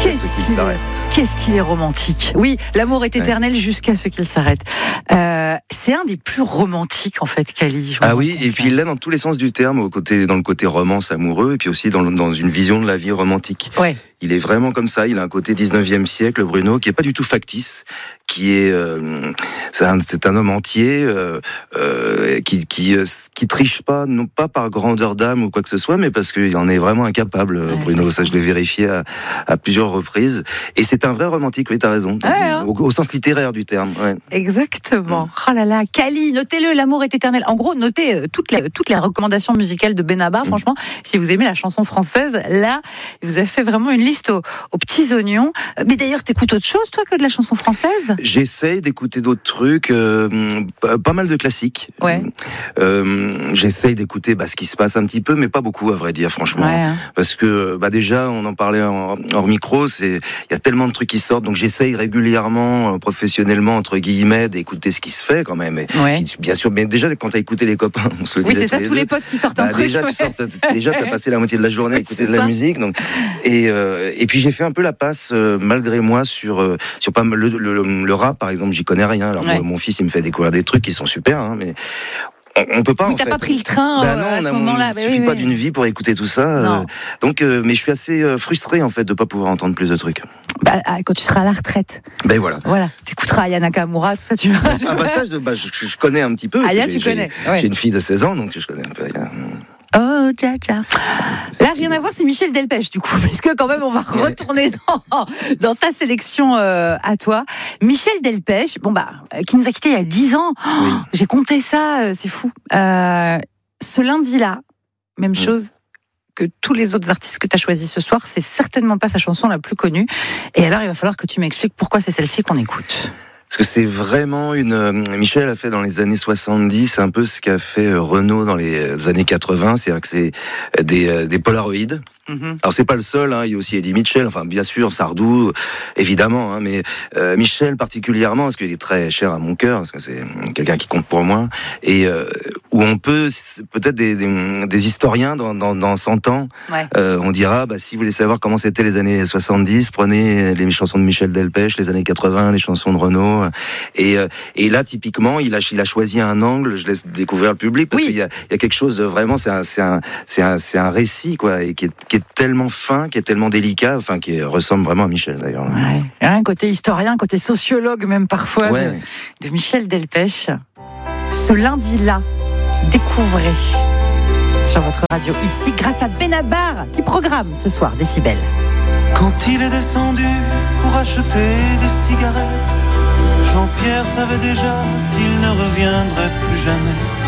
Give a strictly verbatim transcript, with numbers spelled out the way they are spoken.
Qu'est-ce ce qu'il qu'il s'arrête. Qu'est-ce qu'il est romantique. Oui, l'amour est éternel ouais. jusqu'à ce qu'il s'arrête. Euh, c'est un des plus romantiques, en fait, Kali. Ah oui, et puis il l'a dans tous les sens du terme, au côté, dans le côté romance amoureux, et puis aussi dans, dans une vision de la vie romantique. Ouais. Il est vraiment comme ça, il a un côté dix-neuvième siècle, Bruno, qui est pas du tout factice, qui est, euh, c'est, un, c'est un homme entier, euh, euh, qui, qui, euh, qui triche pas, non pas par grandeur d'âme ou quoi que ce soit, mais parce qu'il en est vraiment incapable, ouais, Bruno. Ça, je l'ai vérifié à, à plusieurs reprises. Et c'est un vrai romantique, oui, t'as raison. Ouais, hein. au, au sens littéraire du terme. Ouais. Exactement. Mmh. Oh là là, Kali, notez-le, l'amour est éternel. En gros, notez euh, toutes les, toutes les recommandations musicales de Benabar. Mmh. Franchement, si vous aimez la chanson française, là, vous avez fait vraiment une liste aux, aux petits oignons. Mais d'ailleurs, t'écoutes autre chose, toi, que de la chanson française ? J'essaye d'écouter d'autres trucs, euh, pas mal de classiques. Ouais. Euh, j'essaye d'écouter bah, ce qui se passe un petit peu, mais pas beaucoup, à vrai dire, franchement. Ouais, hein. Parce que, bah, déjà, on en parlait hors, hors micro, c'est, il y a tellement de trucs qui sortent, donc j'essaye régulièrement, euh, professionnellement, entre guillemets, d'écouter ce qui se fait, quand même. Et, ouais. puis, bien sûr, mais déjà, quand t'as écouté les copains, on se le oui, disait. c'est ça, tous les, les potes qui sortent un bah, truc. Déjà, ouais. tu sortes, déjà, t'as passé la moitié de la journée à écouter de la ça. musique, donc, et, euh, et puis j'ai fait un peu la passe, euh, malgré moi, sur, euh, sur pas le, le, le, le rap, par exemple, j'y connais rien. Alors, ouais. mon, mon fils, il me fait découvrir des trucs qui sont super, hein, mais on, on peut pas. Oui, en t'as fait. pas pris le train bah euh, non, à on ce a, moment-là. Il bah, suffit oui, pas oui. d'une vie pour écouter tout ça. Euh, donc, euh, mais je suis assez euh, frustré en fait de pas pouvoir entendre plus de trucs. Bah, quand tu seras à la retraite. Ben voilà. Voilà. T'écouteras Aya Nakamura, tout ça, tu vas. Ah bah ça, je, bah, je, je connais un petit peu. Aya, tu connais. J'ai, ouais. j'ai une fille de seize ans, donc je connais un peu Aya. Oh, tcha tcha. Là, rien à voir, c'est Michel Delpech, du coup, puisque quand même, on va retourner dans, dans ta sélection euh, à toi. Michel Delpech, bon bah, qui nous a quittés il y a dix ans. Oh, oui. J'ai compté ça, euh, c'est fou. Euh, ce lundi-là, même oui. chose que tous les autres artistes que tu as choisis ce soir, c'est certainement pas sa chanson la plus connue. Et alors, il va falloir que tu m'expliques pourquoi c'est celle-ci qu'on écoute. Parce que c'est vraiment une... Michel a fait dans les années soixante-dix un peu ce qu'a fait Renaud dans les années quatre-vingts, c'est-à-dire que c'est des, des polaroïdes. Mm-hmm. Alors c'est pas le seul, hein, il y a aussi Eddie Mitchell, enfin bien sûr Sardou, évidemment, hein, mais euh, Michel particulièrement parce qu'il est très cher à mon cœur, parce que c'est quelqu'un qui compte pour moi, et euh, où on peut peut-être des, des, des historiens dans, dans, dans cent ans, ouais. euh, on dira bah si vous voulez savoir comment c'était les années soixante-dix, prenez les chansons de Michel Delpech, les années quatre-vingts, les chansons de Renaud, et euh, et là typiquement il a il a choisi un angle, je laisse découvrir le public parce oui. qu'il y a il y a quelque chose de vraiment c'est un c'est un c'est un c'est un récit quoi et qui est, qui est tellement fin, qui est tellement délicat, enfin qui ressemble vraiment à Michel d'ailleurs. Ouais. Un côté historien, un côté sociologue même parfois ouais. de, de Michel Delpech. Ce lundi-là, découvrez sur votre radio ici grâce à Benabar qui programme ce soir Décibel. Quand il est descendu pour acheter des cigarettes, Jean-Pierre savait déjà qu'il ne reviendrait plus jamais.